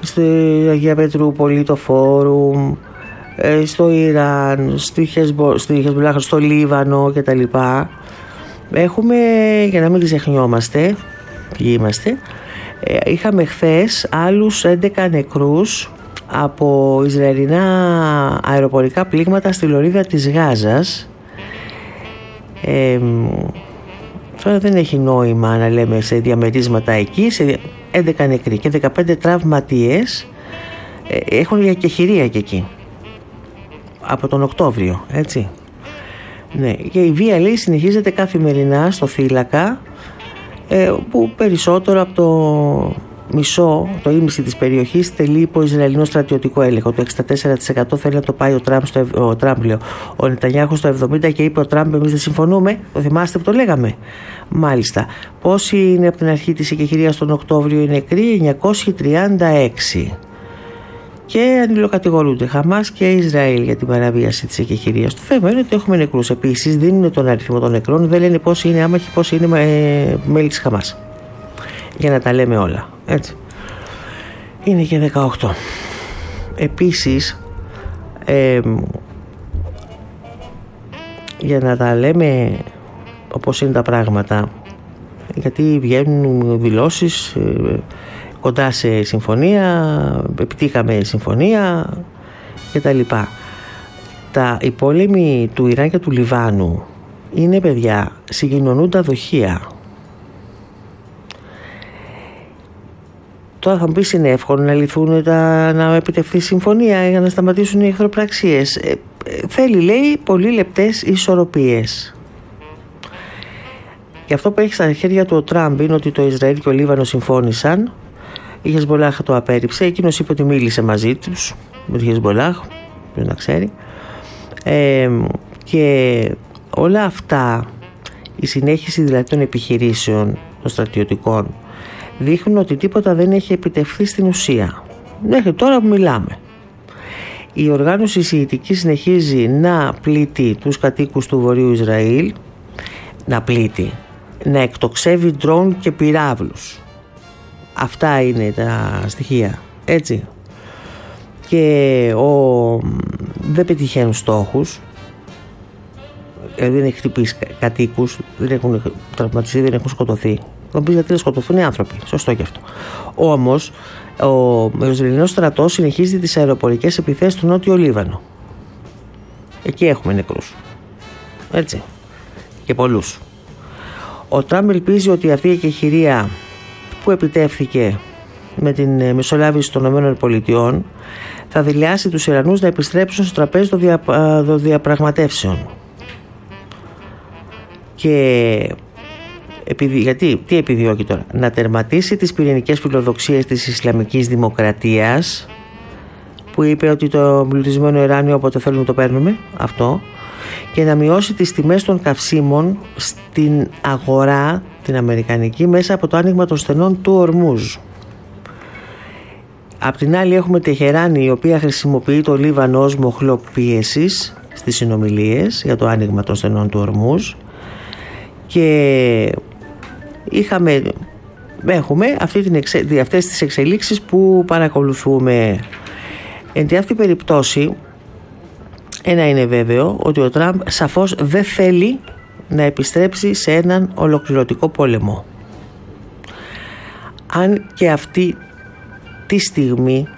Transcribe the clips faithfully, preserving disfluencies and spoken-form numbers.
στη Αγία Πετρούπολη, το Φόρουμ, στο Ιράν, στη Χεσμπολάχ, στο Λίβανο κτλ. Έχουμε, για να μην ξεχνιόμαστε ποιοι είμαστε, είχαμε χθες άλλους έντεκα νεκρούς από Ισραηλινά αεροπορικά πλήγματα στη λωρίδα της Γάζας. Ε, τώρα δεν έχει νόημα να λέμε σε διαμερίσματα εκεί, σε έντεκα νεκροί και δεκαπέντε τραυματίες. ε, έχουν για κεχηρία και εκεί από τον Οκτώβριο, έτσι. Ναι, και η βία, λέει, συνεχίζεται καθημερινά στο θύλακα, ε, που περισσότερο από το μισό, το ίμιση της περιοχής τελεί υπό Ισραηλινό στρατιωτικό έλεγχο. Το εξήντα τέσσερα τοις εκατό θέλει να το πάει ο Τραμπ, στο, ο, Τραμπ λέω, ο Νετανιάχου στο εβδομήντα τοις εκατό, και είπε ο Τραμπ, εμείς δεν συμφωνούμε. Το θυμάστε που το λέγαμε? Μάλιστα. Πόσοι είναι από την αρχή της εκεχηρίας τον Οκτώβριο οι νεκροί? εννιακόσιοι τριάντα έξι. Και ανηλοκατηγορούνται Χαμάς και Ισραήλ για την παραβίαση της εκεχηρίας. Το θέμα είναι ότι έχουμε νεκρούς. Επίσης δίνουν τον αριθμό των νεκρών, δεν λένε πόσοι είναι άμαχοι, πόσοι είναι ε, μέλη της Χαμάς. Για να τα λέμε όλα, έτσι. Είναι και δεκαοκτώ. Επίσης, ε, για να τα λέμε όπως είναι τα πράγματα, γιατί βγαίνουν δηλώσεις ε, κοντά σε συμφωνία, επιτύχαμε συμφωνία και τα λοιπά. Τα, οι πόλεμοι του Ιράν και του Λιβάνου είναι, παιδιά, συγκοινωνούν τα δοχεία. Τώρα θα μου πεις, είναι εύκολο να λυθούν τα, να επιτευχθεί συμφωνία για να σταματήσουν οι εχθροπραξίες? Ε, ε, θέλει, λέει, πολύ λεπτές ισορροπίες. Και αυτό που έχει στα χέρια του ο Τραμπ είναι ότι το Ισραήλ και ο Λίβανο συμφώνησαν. Η Χεσμπολάχ το απέρριψε. Εκείνος είπε ότι μίλησε μαζί τους με τη Χεσμπολάχ, πρέπει να ξέρει. Ε, και όλα αυτά, η συνέχιση δηλαδή των επιχειρήσεων των στρατιωτικών, δείχνουν ότι τίποτα δεν έχει επιτευχθεί στην ουσία μέχρι τώρα που μιλάμε. Η οργάνωση σιητική συνεχίζει να πλήττει τους κατοίκους του Βορείου Ισραήλ, να πλήττει, να εκτοξεύει ντρόουν και πυράβλους. Αυτά είναι τα στοιχεία, έτσι. Και ο, δεν πετυχαίνουν στόχους, δεν έχει χτυπήσει κατοίκους, δεν έχουν τραυματιστεί, δεν έχουν σκοτωθεί. Θα πει γιατί να σκοτωθούν οι άνθρωποι. Σωστό και αυτό. Όμως, ο Ισραηλινός στρατός συνεχίζει τις αεροπορικές επιθέσεις του Νότιο Λίβανο. Εκεί έχουμε νεκρούς. Έτσι. Και πολλούς. Ο Τραμπ ελπίζει ότι αυτή η εκεχηρία που επιτεύθηκε με την μεσολάβηση των ΗΠΑ θα δειλιάσει τους Ιρανούς να επιστρέψουν στο τραπέζι των δια, διαπραγματεύσεων. Και επειδή, γιατί, τι επιδιώκει τώρα? Να τερματίσει τις πυρηνικές φιλοδοξίες της Ισλαμικής Δημοκρατίας, που είπε ότι το εμπλουτισμένο ουράνιο όποτε θέλουμε το παίρνουμε, αυτό, και να μειώσει τις τιμές των καυσίμων στην αγορά την αμερικανική μέσα από το άνοιγμα των στενών του Ορμούζ. Απ' την άλλη έχουμε Τεχεράνη, η οποία χρησιμοποιεί το Λίβανο ως μοχλό πίεσης στις συνομιλίες για το άνοιγμα των στενών του Ορμούζ, και είχαμε, έχουμε αυτή την εξε, αυτές τις εξελίξεις που παρακολουθούμε. Εν τη αυτή περιπτώσει, ένα είναι βέβαιο, ότι ο Τραμπ σαφώς δεν θέλει να επιστρέψει σε έναν ολοκληρωτικό πόλεμο. Αν και αυτή τη στιγμή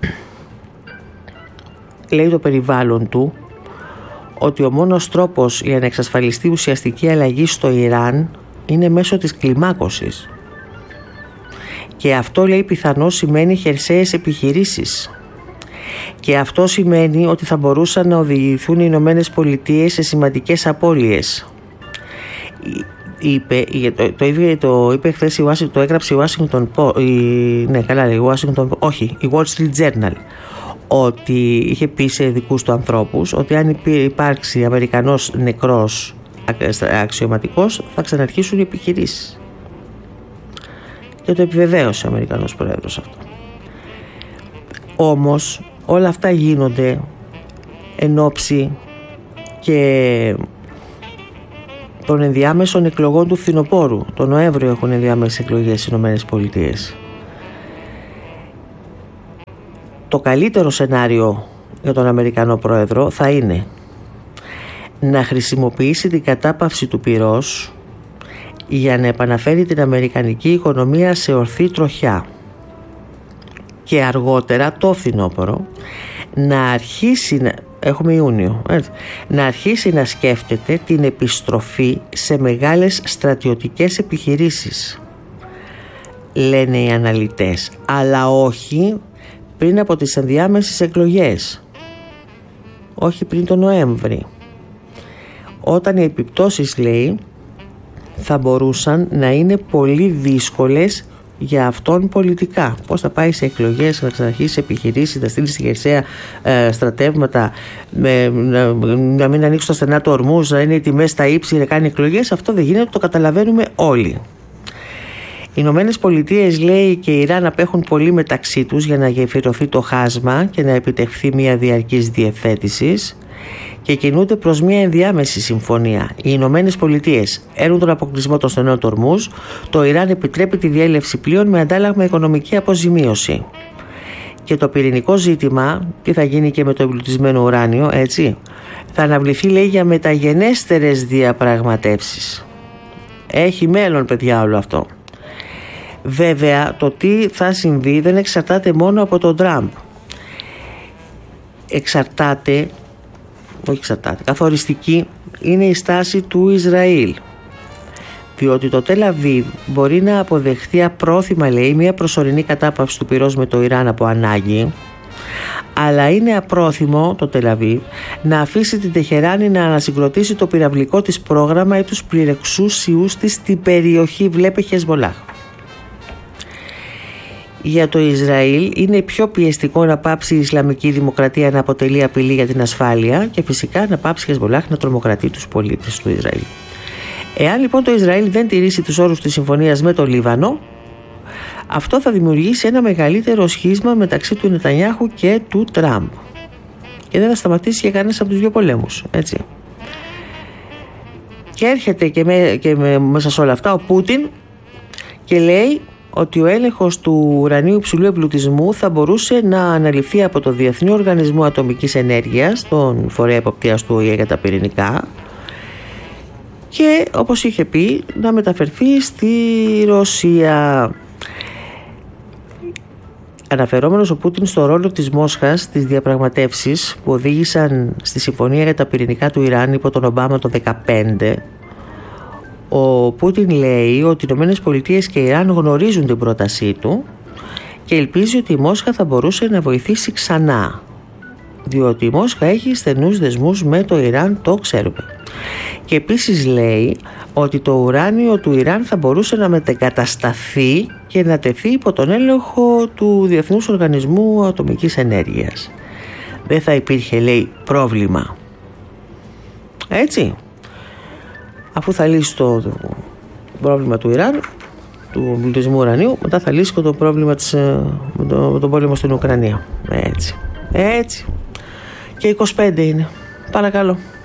λέει το περιβάλλον του ότι ο μόνος τρόπος για να εξασφαλιστεί ουσιαστική αλλαγή στο Ιράν είναι μέσω της κλιμάκωσης. Και αυτό, λέει, πιθανώς σημαίνει χερσαίες επιχειρήσεις. Και αυτό σημαίνει ότι θα μπορούσαν να οδηγηθούν οι Ηνωμένες Πολιτείες σε σημαντικές απώλειες. Είπε, το, το ίδιο το είπε χθες, το έγραψε η Washington Post, η, ναι καλά, η Washington, όχι, η Wall Street Journal, ότι είχε πει σε δικούς του ανθρώπους ότι αν υπάρξει Αμερικανός νεκρός αξιωματικός θα ξαναρχίσουν οι επιχειρήσεις. Και το επιβεβαίωσε ο Αμερικανός πρόεδρος αυτό. Όμως όλα αυτά γίνονται εν ώψη και των ενδιάμεσων εκλογών του φθινοπόρου. Το Νοέμβριο έχουν ενδιάμεσες εκλογές στις Ηνωμένες Πολιτείες. το καλύτερο σενάριο για τον Αμερικανό πρόεδρο θα είναι να χρησιμοποιήσει την κατάπαυση του πυρός για να επαναφέρει την αμερικανική οικονομία σε ορθή τροχιά και αργότερα το φθινόπωρο να αρχίσει να, έχουμε Ιούνιο, έτσι, να αρχίσει να σκέφτεται την επιστροφή σε μεγάλες στρατιωτικές επιχειρήσεις, λένε οι αναλυτές, αλλά όχι πριν από τις ενδιάμεσες εκλογές, όχι πριν τον Νοέμβρη, όταν οι επιπτώσεις, λέει, θα μπορούσαν να είναι πολύ δύσκολες για αυτόν πολιτικά. Πώς θα πάει σε εκλογές, να ξαναρχίσει επιχειρήσεις, να στείλει στη χερσαία ε, στρατεύματα, με, να, να μην ανοίξει τα στενά του ορμούς, να είναι οι τιμές στα ύψη, να κάνει εκλογές. Αυτό δεν γίνεται, το καταλαβαίνουμε όλοι. Οι Ηνωμένες Πολιτείες, λέει, και η Ιράν απέχουν πολύ μεταξύ τους για να γεφυρωθεί το χάσμα και να επιτευχθεί μια διαρκής διευθέτηση και κινούνται προς μια ενδιάμεση συμφωνία. Οι Ηνωμένες Πολιτείες έρουν τον αποκλεισμό των στενών του ορμούς, το Ιράν επιτρέπει τη διέλευση πλοίων με αντάλλαγμα οικονομική αποζημίωση. Και το πυρηνικό ζήτημα, τι θα γίνει και με το εμπλουτισμένο ουράνιο, έτσι, θα αναβληθεί, λέει, για μεταγενέστερες διαπραγματεύσεις. Έχει μέλλον, παιδιά, όλο αυτό. Βέβαια, το τι θα συμβεί δεν εξαρτάται μόνο από τον Τραμπ. Εξαρτάται, όχι εξαρτάται, καθοριστική είναι η στάση του Ισραήλ. Διότι το Τελ Αβίβ μπορεί να αποδεχθεί απρόθυμα, λέει, μια προσωρινή κατάπαυση του πυρός με το Ιράν από ανάγκη, αλλά είναι απρόθυμο το Τελ Αβίβ να αφήσει την Τεχεράνη να ανασυγκροτήσει το πυραυλικό της πρόγραμμα ή τους πληρεξούσιους της στην περιοχή, βλέπε Χεσμολάχ. Για το Ισραήλ είναι πιο πιεστικό να πάψει η Ισλαμική Δημοκρατία να αποτελεί απειλή για την ασφάλεια και φυσικά να πάψει η Χεσμολάχ να τρομοκρατεί τους πολίτες του Ισραήλ. Εάν λοιπόν το Ισραήλ δεν τηρήσει τους όρους της συμφωνίας με το Λίβανο, αυτό θα δημιουργήσει ένα μεγαλύτερο σχίσμα μεταξύ του Νετανιάχου και του Τραμπ. Και δεν θα σταματήσει για κανένας από τους δύο πολέμους, έτσι. Και έρχεται και, με, και με, μέσα σε όλα αυτά ο Πούτιν και λέει ότι ο έλεγχος του ουρανίου υψηλού εμπλουτισμού θα μπορούσε να αναλυφθεί από το Διεθνή Οργανισμό Ατομικής Ενέργειας, τον φορέα εποπτείας του Ο Η Ε για τα πυρηνικά, και όπως είχε πει να μεταφερθεί στη Ρωσία. Αναφερόμενος ο Πούτιν στο ρόλο της Μόσχας στις διαπραγματεύσεις που οδήγησαν στη συμφωνία για τα πυρηνικά του Ιράν υπό τον Ομπάμα το δύο χιλιάδες δεκαπέντε, ο Πούτιν λέει ότι οι Ηνωμένες Πολιτείες και η Ιράν γνωρίζουν την πρότασή του και ελπίζει ότι η Μόσχα θα μπορούσε να βοηθήσει ξανά, διότι η Μόσχα έχει στενούς δεσμούς με το Ιράν, το ξέρουμε. Και επίσης λέει ότι το ουράνιο του Ιράν θα μπορούσε να μετεγκατασταθεί και να τεθεί υπό τον έλεγχο του Διεθνούς Οργανισμού Ατομικής Ενέργειας. Δεν θα υπήρχε, λέει, πρόβλημα. Έτσι, αφού θα λύσει το, το πρόβλημα του Ιράν, του εμπλουτισμού ουρανίου, μετά θα λύσει και το πρόβλημα της, με, το, με τον πόλεμο στην Ουκρανία. Έτσι, έτσι. Και είκοσι πέντε είναι. Παρακαλώ.